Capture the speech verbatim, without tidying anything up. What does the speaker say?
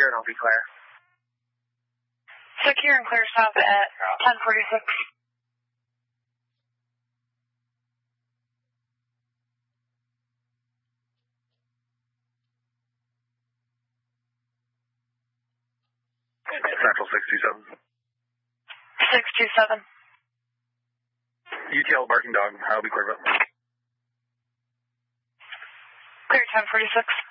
secure and I'll be clear. Secure and clear stop at ten forty-six. Central six two seven. six two seven. U T L barking dog, I'll be clear about. Clear ten forty-six.